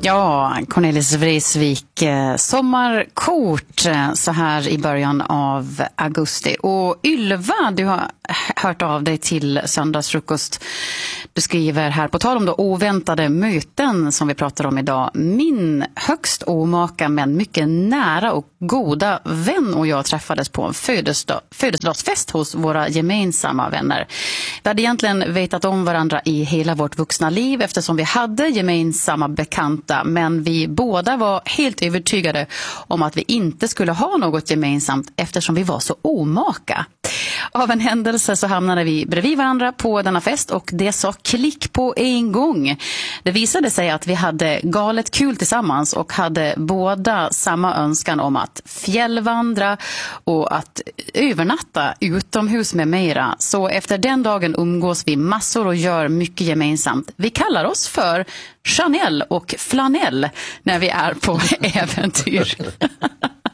Ja, Cornelis Vreeswijk, sommarkort så här i början av augusti. Och Ylva, du har hört av dig till Söndagsfrukost. Du skriver här på tal om då oväntade möten som vi pratar om idag. Min högst omaka men mycket nära och goda vän och jag träffades på en födelsedagsfest hos våra gemensamma vänner. Vi hade egentligen vetat om varandra i hela vårt vuxna liv eftersom vi hade gemensamma bekanta, men vi båda var helt övertygade om att vi inte skulle ha något gemensamt eftersom vi var så omaka. Av en händelse så hamnade vi bredvid varandra på denna fest och det sa klick på en gång. Det visade sig att vi hade galet kul tillsammans och hade båda samma önskan om att fjällvandra och att övernatta utomhus med mera. Så efter den dagen umgås vi massor och gör mycket gemensamt. Vi kallar oss för Chanel och Flanell när vi är på äventyr.